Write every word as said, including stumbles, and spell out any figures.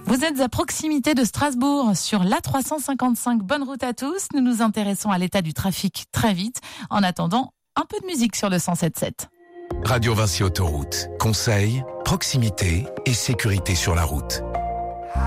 Vous êtes à proximité de Strasbourg, sur l'A trois cent cinquante-cinq. Bonne route à tous. Nous nous intéressons à l'état du trafic très vite. En attendant, un peu de musique sur le cent sept sept. Radio Vinci Autoroute. Conseils, proximité et sécurité sur la route.